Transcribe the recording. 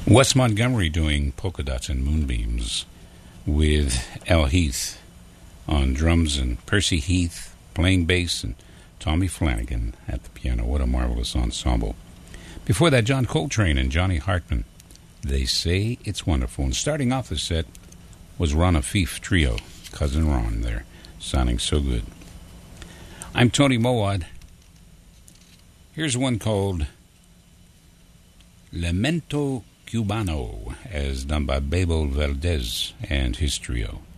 Wes Montgomery doing Polka Dots and Moonbeams with Al Heath on drums and Percy Heath playing bass and Tommy Flanagan at the piano. What a marvelous ensemble. Before that, John Coltrane and Johnny Hartman. They Say It's Wonderful. And starting off the set was Ron Afif Trio. Cousin Ron there, sounding so good. I'm Tony Mowad. Here's one called Lamento Cubano, as done by Bebo Valdez and his trio.